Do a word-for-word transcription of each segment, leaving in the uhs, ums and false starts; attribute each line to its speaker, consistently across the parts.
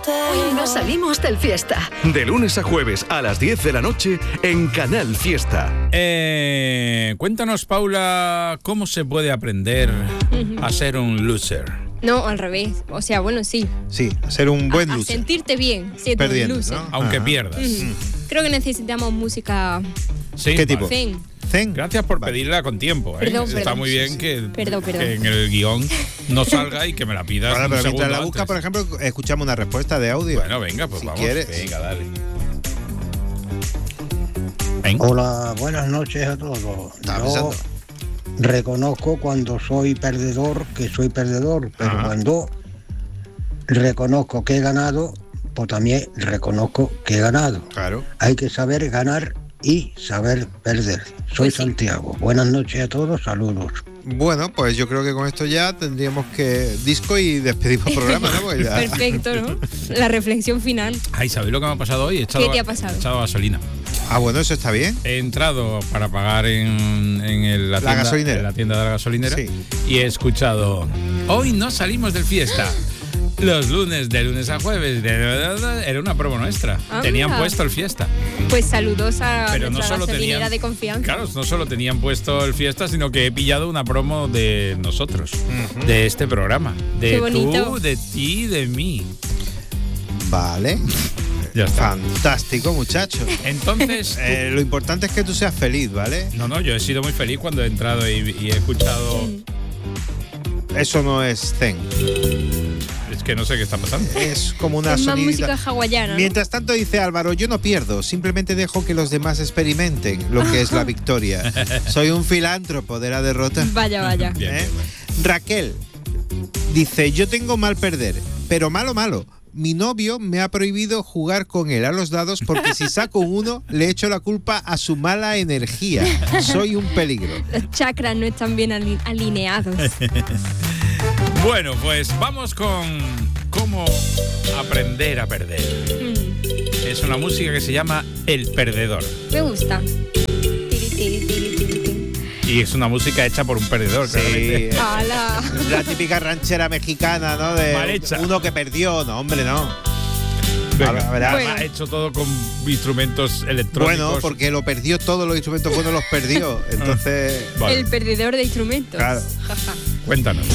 Speaker 1: Hoy nos salimos del Fiesta.
Speaker 2: De lunes a jueves a las diez de la noche en Canal Fiesta.
Speaker 3: Eh, cuéntanos, Paula, ¿cómo se puede aprender uh-huh. a ser un loser?
Speaker 4: No, al revés. O sea, bueno, sí.
Speaker 5: Sí, a ser un buen
Speaker 4: a,
Speaker 5: loser.
Speaker 4: A sentirte bien siendo
Speaker 5: Perdiendo,
Speaker 4: un loser.
Speaker 5: ¿no?
Speaker 3: Aunque
Speaker 5: Ajá.
Speaker 3: pierdas.
Speaker 4: Uh-huh. Creo que necesitamos música...
Speaker 3: Sí,
Speaker 5: ¿Qué tipo?
Speaker 4: Zen.
Speaker 5: Zen.
Speaker 3: Gracias por
Speaker 5: vale.
Speaker 3: pedirla con tiempo. ¿eh?
Speaker 4: Perdón,
Speaker 3: Está
Speaker 4: perdón.
Speaker 3: muy bien
Speaker 4: Sí, sí.
Speaker 3: que,
Speaker 4: Perdón, perdón.
Speaker 3: que en el guión no salga y que me la pidas
Speaker 5: Bueno,
Speaker 3: un
Speaker 5: pero
Speaker 3: segundo
Speaker 5: mientras la busca,
Speaker 3: antes.
Speaker 5: por ejemplo, escuchamos una respuesta de audio.
Speaker 3: Bueno, venga, pues
Speaker 5: Si
Speaker 3: vamos.
Speaker 5: quieres.
Speaker 3: Venga, dale. Venga.
Speaker 6: Hola, buenas noches a todos.
Speaker 5: Estaba
Speaker 6: Yo
Speaker 5: pensando.
Speaker 6: reconozco cuando soy perdedor que soy perdedor, pero
Speaker 5: Ajá.
Speaker 6: cuando reconozco que he ganado, pues también reconozco que he ganado.
Speaker 5: Claro.
Speaker 6: Hay que saber ganar y saber perder. Soy
Speaker 4: Pues sí.
Speaker 6: Santiago. Buenas noches a todos, saludos.
Speaker 5: Bueno, pues yo creo que con esto ya tendríamos que disco y despedimos el programa, ¿no? Pues ya.
Speaker 4: Perfecto, ¿no? La reflexión final.
Speaker 3: Ay, ¿sabéis lo que me ha pasado hoy? He echado,
Speaker 4: ¿Qué te ha pasado?
Speaker 3: He echado gasolina.
Speaker 5: Ah, bueno, eso está bien.
Speaker 3: He entrado para pagar en, en el- la,
Speaker 5: La
Speaker 3: tienda,
Speaker 5: gasolinera.
Speaker 3: en la tienda de la gasolinera
Speaker 5: Sí.
Speaker 3: y he escuchado: hoy no salimos del Fiesta. Los lunes, de lunes a jueves, de, de- de- era una promo nuestra.
Speaker 4: Anda.
Speaker 3: Tenían puesto el Fiesta.
Speaker 4: Pues saludos a
Speaker 3: Pero no
Speaker 4: nuestra
Speaker 3: solo
Speaker 4: gasolinera
Speaker 3: tenían,
Speaker 4: de confianza.
Speaker 3: claro, no solo tenían puesto el Fiesta, sino que he pillado una promo de nosotros, uh-huh. de este programa, de
Speaker 4: Qué bonito.
Speaker 3: tú, de ti, de mí.
Speaker 5: Vale.
Speaker 3: Ya está.
Speaker 5: Fantástico, muchacho.
Speaker 3: Entonces,
Speaker 5: Eh, lo importante es que tú seas feliz, ¿vale?
Speaker 3: no, no, yo he sido muy feliz cuando he entrado y, y he escuchado.
Speaker 5: Eso no es zen.
Speaker 3: Es que no sé qué está pasando.
Speaker 5: Es como una
Speaker 4: Es más
Speaker 5: sonidita.
Speaker 4: música hawaiana, ¿no?
Speaker 5: Mientras tanto, dice Álvaro, yo no pierdo, simplemente dejo que los demás experimenten lo que es la victoria. Soy un filántropo de la derrota.
Speaker 4: Vaya, vaya.
Speaker 3: Bien,
Speaker 5: ¿Eh?
Speaker 3: bien, bien.
Speaker 5: Raquel dice, yo tengo mal perder, pero malo, malo. Mi novio me ha prohibido jugar con él a los dados porque si saco un uno, le echo la culpa a su mala energía. Soy un peligro.
Speaker 4: Los chakras no están bien ali- alineados.
Speaker 3: Bueno, pues vamos con cómo aprender a perder.
Speaker 4: Mm,
Speaker 3: Es una música que se llama El Perdedor.
Speaker 4: me gusta. Tiri, tiri, tiri, tiri, tiri.
Speaker 3: Y es una música hecha por un perdedor,
Speaker 5: Sí,
Speaker 3: claramente.
Speaker 5: es
Speaker 4: ¡Hala!
Speaker 5: la típica ranchera mexicana, ¿no? De
Speaker 3: Mal hecha.
Speaker 5: uno que perdió. No, hombre, no.
Speaker 3: Venga,
Speaker 5: A ver,
Speaker 3: además,
Speaker 4: Bueno.
Speaker 3: hecho todo con instrumentos electrónicos.
Speaker 5: Bueno, porque lo perdió, todos los instrumentos buenos los perdió. Entonces,
Speaker 3: Vale,
Speaker 4: El perdedor de instrumentos.
Speaker 5: Claro.
Speaker 4: Jaja.
Speaker 3: cuéntanos.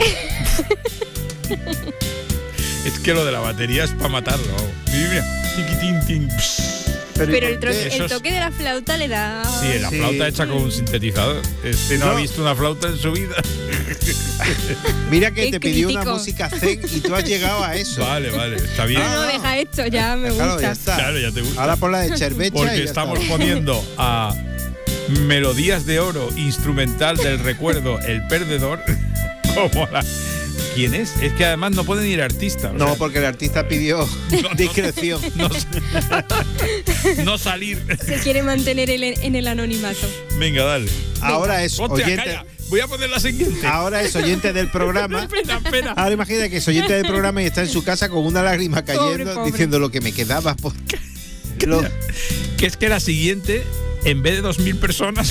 Speaker 3: Es que lo de la batería es para matarlo. Mira, tiquitín, tin, pss.
Speaker 5: pero,
Speaker 4: Pero
Speaker 5: ¿y
Speaker 4: el,
Speaker 5: por
Speaker 4: tro-
Speaker 5: qué?
Speaker 4: el
Speaker 3: Eso es-
Speaker 4: toque de la flauta le da...
Speaker 3: Sí, la
Speaker 5: Sí.
Speaker 3: flauta hecha con un sintetizador. Este no,
Speaker 5: No.
Speaker 3: ha visto una flauta en su vida.
Speaker 5: Mira que
Speaker 4: Qué
Speaker 5: te pidió una
Speaker 4: crítico.
Speaker 5: música zen y tú has llegado a eso.
Speaker 3: Vale, vale, está bien.
Speaker 4: No, no, deja esto, ya me
Speaker 5: Déjalo,
Speaker 4: gusta.
Speaker 5: ya está.
Speaker 3: Claro, ya te gusta.
Speaker 5: Ahora por la de Chervecha y
Speaker 3: Porque
Speaker 5: ya
Speaker 3: estamos
Speaker 5: está.
Speaker 3: poniendo a Melodías de Oro, instrumental del recuerdo, El Perdedor, como la... ¿Quién es? Es que además no puede ni ir artista. o
Speaker 5: No,
Speaker 3: sea,
Speaker 5: porque el artista pidió
Speaker 3: no,
Speaker 5: discreción.
Speaker 3: no, no salir.
Speaker 4: Se quiere mantener el- en el anonimato.
Speaker 3: Venga, dale.
Speaker 5: Ahora es
Speaker 3: Hostia,
Speaker 5: oyente.
Speaker 3: calla. Voy a poner la siguiente.
Speaker 5: Ahora es oyente del programa.
Speaker 3: Espera, espera.
Speaker 5: Ahora imagina que es oyente del programa y está en su casa con una lágrima cayendo,
Speaker 4: Pobre, pobre.
Speaker 5: diciendo lo que me quedaba. Por... Lo-
Speaker 3: Que es que la siguiente, en vez de dos mil personas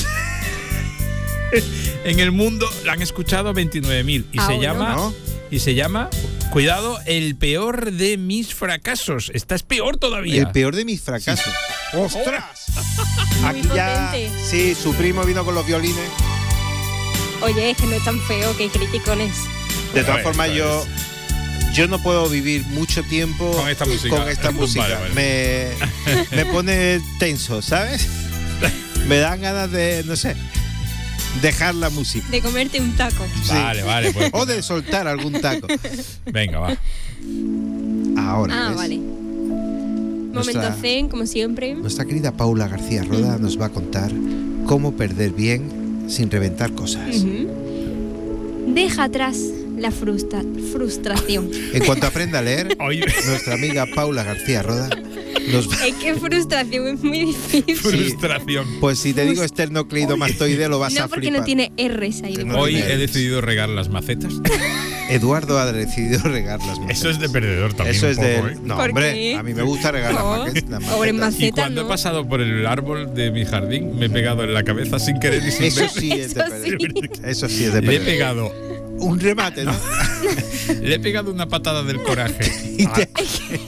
Speaker 3: en el mundo, la han escuchado veintinueve mil. Y
Speaker 4: Ah,
Speaker 3: se
Speaker 4: bueno.
Speaker 3: llama...
Speaker 5: ¿no?
Speaker 3: Y se llama, cuidado, el peor de mis fracasos. Esta es peor todavía.
Speaker 5: El peor de mis fracasos. ¡Ostras!
Speaker 4: Muy
Speaker 5: Aquí ya.
Speaker 4: potente.
Speaker 5: Sí, su primo vino con los violines.
Speaker 4: Oye, es que no es tan feo, que criticones.
Speaker 5: De todas
Speaker 3: Bueno,
Speaker 5: formas,
Speaker 3: esto
Speaker 5: yo. Yo no puedo vivir mucho tiempo
Speaker 3: Con esta música.
Speaker 5: con esta música.
Speaker 3: Vale, vale.
Speaker 5: Me, me pone tenso, ¿sabes? Me dan ganas de, no sé, dejar la música.
Speaker 4: De comerte un taco.
Speaker 5: Sí.
Speaker 3: Vale, vale. Pues,
Speaker 5: O de soltar algún taco.
Speaker 3: venga, va.
Speaker 5: Ahora.
Speaker 4: Ah,
Speaker 5: ¿ves?
Speaker 4: vale.
Speaker 5: Nuestra-
Speaker 4: Momento zen, como siempre.
Speaker 5: Nuestra querida Paula García Roda nos va a contar cómo perder bien sin reventar cosas.
Speaker 4: Ujú. Deja atrás la frustra- frustración.
Speaker 5: En cuanto aprenda a leer,
Speaker 3: Hoy,
Speaker 5: nuestra amiga Paula García Roda nos va...
Speaker 4: Es que frustración es muy difícil.
Speaker 3: frustración.
Speaker 5: Pues si te digo esternocleidomastoideo lo vas
Speaker 4: No,
Speaker 5: a
Speaker 4: porque
Speaker 5: flipar.
Speaker 4: no tiene R's ahí. de
Speaker 5: No
Speaker 4: por
Speaker 3: Hoy
Speaker 5: tiene-
Speaker 3: he decidido regar las macetas.
Speaker 5: Eduardo ha decidido regar las macetas.
Speaker 3: Eso es de perdedor también.
Speaker 5: Eso
Speaker 3: un
Speaker 5: es
Speaker 3: poco,
Speaker 5: de...
Speaker 3: ¿eh?
Speaker 5: No,
Speaker 4: ¿Por
Speaker 5: hombre,
Speaker 4: qué?
Speaker 5: a mí me gusta regar las,
Speaker 4: No,
Speaker 5: maquet- las
Speaker 4: pobre
Speaker 5: macetas.
Speaker 3: Y
Speaker 4: maceta,
Speaker 3: cuando
Speaker 4: no.
Speaker 3: he pasado por el árbol de mi jardín, me he pegado en la cabeza sin querer y sin
Speaker 5: Eso
Speaker 3: ver.
Speaker 5: sí es de
Speaker 4: Eso
Speaker 5: perder.
Speaker 4: sí.
Speaker 5: Eso sí es de
Speaker 3: Le he
Speaker 5: perder.
Speaker 3: pegado,
Speaker 5: Un remate, ¿no?
Speaker 3: le he pegado una patada del coraje
Speaker 5: Y te-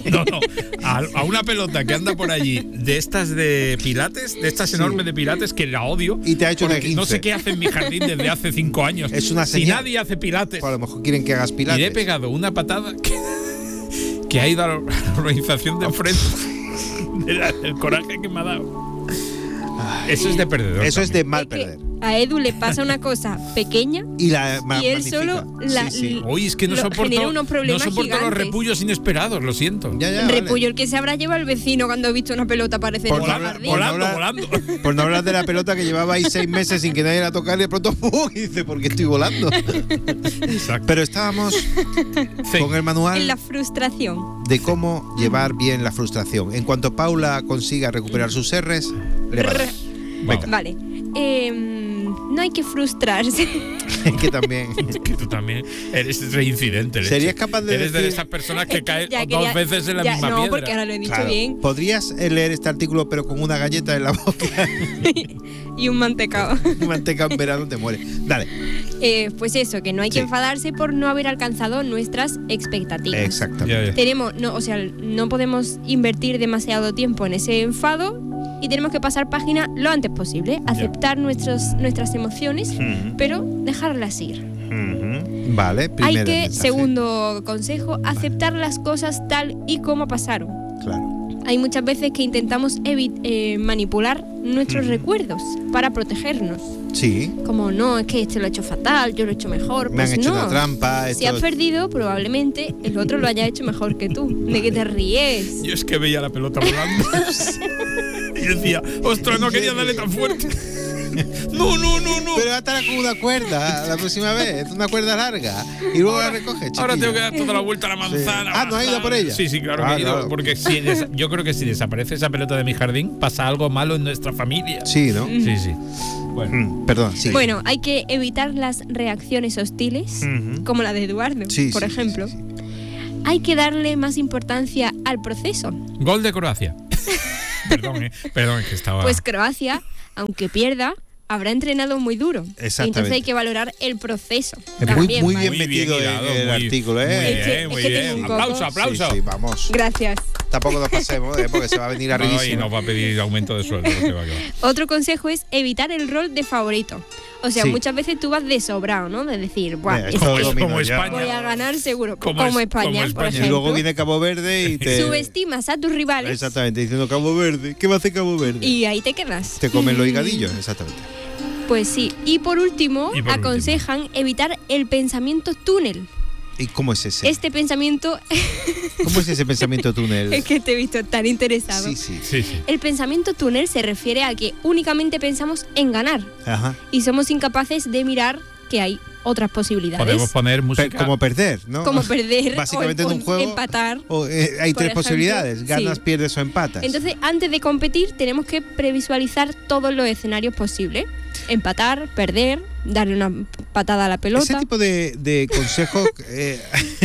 Speaker 3: No, no. A, a una pelota que anda por allí, de estas de pilates, de estas
Speaker 5: Sí.
Speaker 3: enormes de pilates, que la odio.
Speaker 5: Y te ha hecho una
Speaker 3: porque no
Speaker 5: quince.
Speaker 3: sé qué hace en mi jardín desde hace cinco años.
Speaker 5: Es una
Speaker 3: Si
Speaker 5: señal.
Speaker 3: nadie hace pilates.
Speaker 5: Pues a lo mejor quieren que hagas
Speaker 3: Y
Speaker 5: pilates.
Speaker 3: le he pegado una patada que, que ha ido a la organización de enfrente. De la- del coraje que me ha dado. Eso es de perdedor.
Speaker 5: Eso es de
Speaker 3: también.
Speaker 5: mal
Speaker 4: Es que
Speaker 5: perder.
Speaker 4: a Edu le pasa una cosa pequeña
Speaker 5: Y la ma-
Speaker 4: y él
Speaker 5: magnifica.
Speaker 4: solo la,
Speaker 5: Sí, sí.
Speaker 3: Hoy es que no
Speaker 4: lo-
Speaker 3: soporto,
Speaker 4: genera unos
Speaker 3: no
Speaker 4: problemas
Speaker 3: soporto los
Speaker 4: gigantes.
Speaker 3: repullos inesperados, lo siento.
Speaker 5: Ya, ya,
Speaker 4: el
Speaker 5: vale.
Speaker 4: repullo el que se habrá llevado el vecino cuando ha visto una pelota aparecer
Speaker 5: Por
Speaker 4: en
Speaker 5: no
Speaker 4: el
Speaker 5: hablar-
Speaker 4: jardín.
Speaker 5: por no
Speaker 3: Volando,
Speaker 5: hablar-
Speaker 3: volando.
Speaker 5: Por no hablar de la pelota que llevaba ahí seis meses sin que nadie la tocara y de pronto ¡pum! Y dice, ¿por qué estoy volando?
Speaker 3: Exacto.
Speaker 5: Pero estábamos
Speaker 3: Sí.
Speaker 5: con el manual
Speaker 4: En la frustración.
Speaker 5: de cómo llevar bien la frustración. En cuanto Paula consiga recuperar sus R's, le va a dar.
Speaker 3: Vamos.
Speaker 4: Vale. Em, no hay que frustrarse.
Speaker 5: Que también.
Speaker 3: Que tú también eres reincidente. leche.
Speaker 5: ¿Serías capaz de
Speaker 3: Eres de
Speaker 5: decir-
Speaker 3: esas personas que caen
Speaker 4: Ya
Speaker 3: dos
Speaker 4: quería-
Speaker 3: veces en la
Speaker 4: ya,
Speaker 3: misma
Speaker 4: no,
Speaker 3: piedra.
Speaker 4: porque ahora lo he dicho
Speaker 5: Claro.
Speaker 4: bien.
Speaker 5: ¿Podrías leer este artículo pero con una galleta en la boca?
Speaker 4: Y un mantecado.
Speaker 5: Manteca en verano te muere. Dale.
Speaker 4: Eh, pues eso, que no hay que
Speaker 5: Sí.
Speaker 4: enfadarse por no haber alcanzado nuestras expectativas.
Speaker 5: Exactamente.
Speaker 3: Ya, ya.
Speaker 4: Tenemos, no, o sea, no podemos invertir demasiado tiempo en ese enfado y tenemos que pasar página lo antes posible, aceptar nuestros, nuestras emociones,
Speaker 5: Ujú,
Speaker 4: pero dejarlas ir.
Speaker 5: ujú. Vale,
Speaker 4: Hay
Speaker 5: primer
Speaker 4: que,
Speaker 5: mensaje.
Speaker 4: segundo consejo, aceptar las cosas tal y como pasaron.
Speaker 5: Claro.
Speaker 4: Hay muchas veces que intentamos evi- eh, manipular nuestros
Speaker 5: Ujú.
Speaker 4: recuerdos para protegernos.
Speaker 5: Sí.
Speaker 4: Como, no, es que este lo he hecho fatal, yo lo he hecho mejor.
Speaker 5: Me han
Speaker 4: Pues
Speaker 5: hecho
Speaker 4: no.
Speaker 5: una trampa.
Speaker 4: Si
Speaker 5: esto-
Speaker 4: has perdido, probablemente el otro lo haya hecho mejor que tú. ¿De qué te ríes?
Speaker 3: Yo es que veía la pelota volando. Y decía, ostras, no quería darle tan fuerte. No, no, no, no.
Speaker 5: Pero atala con una cuerda la próxima vez, una cuerda larga. Y luego la recoges.
Speaker 3: Ahora
Speaker 5: chiquillo.
Speaker 3: tengo que dar toda la vuelta a la manzana.
Speaker 5: Ah, ¿no has ido por ella?
Speaker 3: Sí, sí, claro
Speaker 5: Ah,
Speaker 3: que he ido.
Speaker 5: claro.
Speaker 3: Porque si des- yo creo que si desaparece esa pelota de mi jardín, pasa algo malo en nuestra familia.
Speaker 5: Sí, ¿no?
Speaker 3: Sí, sí. Bueno.
Speaker 5: Mm, perdón, sí.
Speaker 4: Bueno, hay que evitar las reacciones hostiles,
Speaker 5: Ujú.
Speaker 4: como la de Eduardo,
Speaker 5: Sí,
Speaker 4: por
Speaker 5: sí, sí,
Speaker 4: ejemplo.
Speaker 5: sí, sí.
Speaker 4: Hay que darle más importancia al proceso.
Speaker 3: Gol de Croacia. Perdón, eh. Perdón, es que estaba.
Speaker 4: Pues Croacia, aunque pierda, habrá entrenado muy duro.
Speaker 5: Exactamente.
Speaker 4: Entonces hay que valorar el proceso.
Speaker 5: Muy,
Speaker 4: también,
Speaker 5: muy
Speaker 4: ¿vale?
Speaker 5: bien metido
Speaker 3: hilado,
Speaker 5: en el
Speaker 3: muy-
Speaker 5: artículo,
Speaker 3: Muy
Speaker 5: ¿eh?
Speaker 4: Es que-
Speaker 3: bien,
Speaker 4: es
Speaker 3: muy
Speaker 4: que
Speaker 3: bien.
Speaker 4: tengo un coco.
Speaker 3: Aplauso, aplauso.
Speaker 5: Sí, sí, vamos.
Speaker 4: Gracias.
Speaker 5: Tampoco nos pasemos, ¿eh? Porque se va a venir
Speaker 3: No, y
Speaker 5: arribísimo.
Speaker 3: nos va a pedir aumento de sueldo. que va, que va.
Speaker 4: Otro consejo es evitar el rol de favorito. O sea,
Speaker 5: Sí.
Speaker 4: muchas veces tú vas de sobrado, ¿no? De decir, Buah,
Speaker 5: Mira,
Speaker 4: es
Speaker 5: esto
Speaker 3: Como,
Speaker 4: que
Speaker 3: es-
Speaker 5: dominó
Speaker 3: como
Speaker 5: ya.
Speaker 3: España.
Speaker 4: voy a ganar seguro.
Speaker 3: Como
Speaker 4: Como,
Speaker 3: es-
Speaker 4: España,
Speaker 3: como
Speaker 4: por
Speaker 3: España.
Speaker 5: Y
Speaker 4: ejemplo.
Speaker 5: luego viene Cabo Verde y te.
Speaker 4: Subestimas a tus rivales
Speaker 5: Exactamente, diciendo Cabo Verde. ¿Qué va a hacer Cabo Verde?
Speaker 4: y ahí te quedas.
Speaker 5: Te comen los higadillos, exactamente.
Speaker 4: Pues sí. Y por último,
Speaker 3: Y por
Speaker 4: aconsejan evitar el pensamiento túnel.
Speaker 5: ¿Y cómo es ese?
Speaker 4: Este pensamiento
Speaker 5: ¿Cómo es ese pensamiento túnel?
Speaker 4: es que te he visto tan interesado.
Speaker 5: Sí, sí.
Speaker 3: Sí, sí.
Speaker 4: El pensamiento túnel se refiere a que únicamente pensamos en ganar
Speaker 5: Ajá.
Speaker 4: y somos incapaces de mirar que hay otras posibilidades.
Speaker 3: Podemos poner
Speaker 5: Per-
Speaker 3: música.
Speaker 5: como perder, ¿no?
Speaker 4: como perder
Speaker 5: Básicamente
Speaker 4: o,
Speaker 5: en un juego.
Speaker 4: empatar.
Speaker 5: O, eh, hay
Speaker 4: por
Speaker 5: tres
Speaker 4: ejemplo,
Speaker 5: posibilidades: ganas,
Speaker 4: sí.
Speaker 5: pierdes o empatas.
Speaker 4: Entonces, antes de competir, tenemos que previsualizar todos los escenarios posibles. Empatar, perder, darle una patada a la
Speaker 5: Ese
Speaker 4: pelota.
Speaker 5: tipo de, de consejos eh,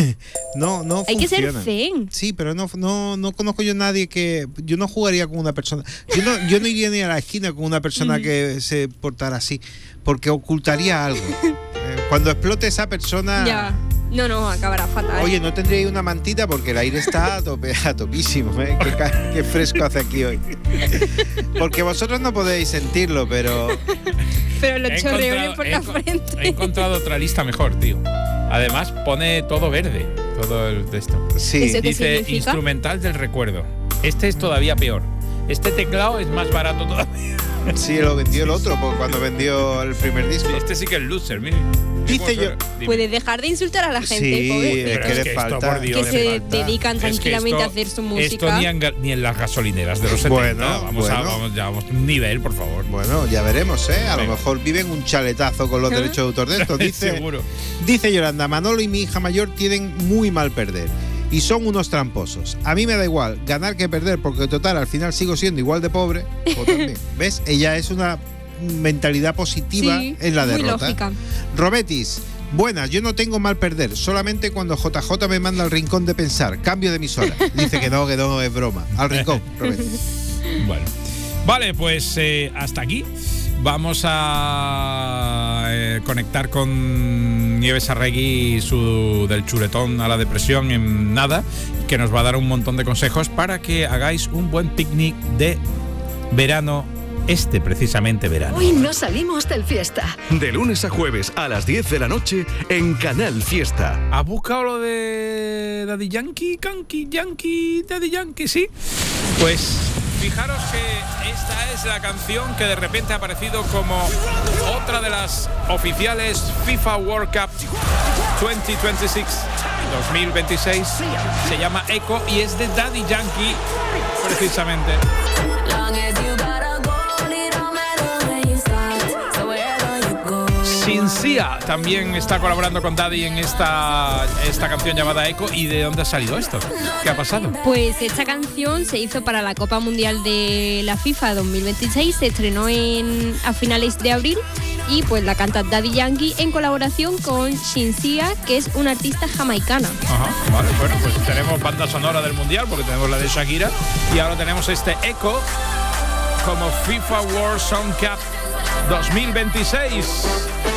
Speaker 5: no, no
Speaker 4: Hay que ser
Speaker 5: funcionan.
Speaker 4: zen.
Speaker 5: Sí, pero no, no, no conozco yo a nadie que. Yo no jugaría con una persona. Yo no, yo no iría ni a la esquina con una persona que se portara así, porque ocultaría algo. Eh, cuando explote esa persona.
Speaker 4: Ya. No, no, acabará fatal.
Speaker 5: Oye, no tendría ahí una mantita porque el aire está a, tope, a topísimo, ¿eh? Qué, ca- qué fresco hace aquí hoy. Porque vosotros no podéis sentirlo, pero
Speaker 4: Pero los
Speaker 3: He
Speaker 4: chorreones
Speaker 3: encontrado-
Speaker 4: por
Speaker 3: he
Speaker 4: la
Speaker 3: enco-
Speaker 4: frente.
Speaker 3: He encontrado otra lista mejor, tío. Además, pone todo verde. Todo el de esto.
Speaker 5: sí.
Speaker 4: Ese- ¿Qué
Speaker 3: Dice
Speaker 4: significa?
Speaker 3: instrumental del recuerdo. Este es todavía peor. Este teclado es más barato todavía.
Speaker 5: Sí, lo vendió el otro porque cuando vendió el primer disco.
Speaker 3: Este sí que es loser, mire.
Speaker 5: Dice yo-
Speaker 3: Dime.
Speaker 4: Puedes dejar de insultar a la gente,
Speaker 5: Sí,
Speaker 4: pobrecito.
Speaker 5: es
Speaker 3: Pero
Speaker 5: que
Speaker 3: es
Speaker 5: le
Speaker 3: que esto,
Speaker 5: falta.
Speaker 3: por Dios,
Speaker 4: que
Speaker 3: le
Speaker 4: se
Speaker 5: falta.
Speaker 4: dedican
Speaker 3: Es que
Speaker 4: tranquilamente
Speaker 3: esto-
Speaker 4: a hacer su
Speaker 3: Esto
Speaker 4: música.
Speaker 3: ni en, ga- ni en las gasolineras de los setenta.
Speaker 5: Bueno,
Speaker 3: vamos, a,
Speaker 5: bueno.
Speaker 3: vamos, ya, vamos, un nivel, por favor.
Speaker 5: Bueno, ya veremos, ¿eh? A lo
Speaker 3: Venga.
Speaker 5: mejor viven un chaletazo con los
Speaker 4: ¿Eh?
Speaker 5: derechos de autor de esto. Dice,
Speaker 3: Seguro.
Speaker 5: dice Yolanda, Manolo y mi hija mayor tienen muy mal perder. Y son unos tramposos. A mí me da igual ganar que perder, porque total, al final sigo siendo igual de pobre. O también. ¿Ves? Ella es una mentalidad positiva
Speaker 4: Sí,
Speaker 5: en la
Speaker 4: muy
Speaker 5: derrota.
Speaker 4: lógica.
Speaker 5: Robetis, buenas, yo no tengo mal perder, solamente cuando J J me manda al rincón de pensar, cambio de emisora. Dice que no, que no, es broma. Al rincón, Robetis.
Speaker 3: Bueno. Vale, pues eh, hasta aquí. Vamos a, eh, eh, conectar con Nieves Arregui y su del chuletón a la depresión en nada, que nos va a dar un montón de consejos para que hagáis un buen picnic de verano, este precisamente verano.
Speaker 1: Hoy no salimos del fiesta.
Speaker 2: De lunes a jueves a las diez de la noche en Canal Fiesta.
Speaker 3: ¿Has buscado lo de Daddy Yankee, Kanky, Yankee, Daddy Yankee? Sí. Pues fijaros que esta es la canción que de repente ha aparecido como otra de las oficiales FIFA World Cup dos mil veintiséis. Se llama Echo y es de Daddy Yankee, precisamente. Sincía también está colaborando con Daddy en esta, esta canción llamada Echo. ¿Y de dónde ha salido esto? ¿Qué ha pasado?
Speaker 4: Pues esta canción se hizo para la Copa Mundial de la FIFA dos mil veintiséis, se estrenó en, a finales de abril y pues la canta Daddy Yankee en colaboración con Sincía, que es una artista jamaicana.
Speaker 3: Ajá, vale, bueno, pues tenemos banda sonora del Mundial porque tenemos la de Shakira y ahora tenemos este Echo como FIFA World Song Cup dos mil veintiséis.